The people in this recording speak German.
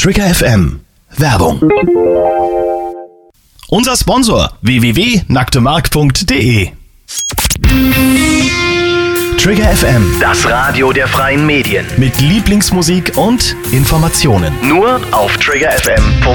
Trigger FM Werbung. Unser Sponsor www.nacktemark.de. Trigger FM, Das Radio der freien Medien. mit Lieblingsmusik und Informationen. Nur auf triggerfm.de.